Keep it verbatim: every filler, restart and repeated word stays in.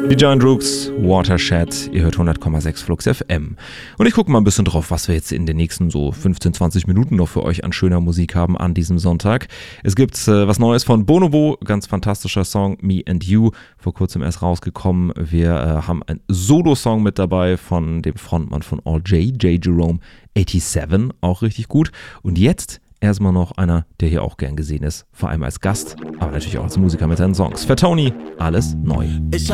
Die Giant Rooks, Watershed, ihr hört hundert Komma sechs Flux F M. Und ich gucke mal ein bisschen drauf, was wir jetzt in den nächsten so fünfzehn, zwanzig Minuten noch für euch an schöner Musik haben an diesem Sonntag. Es gibt äh, was Neues von Bonobo, ganz fantastischer Song, Me and You, vor kurzem erst rausgekommen. Wir äh, haben einen Solo-Song mit dabei von dem Frontmann von All J, J. Jerome siebenundachtzig, auch richtig gut. Und jetzt erstmal noch einer, der hier auch gern gesehen ist, vor allem als Gast, aber natürlich auch als Musiker mit seinen Songs. Fatoni, alles neu. Ich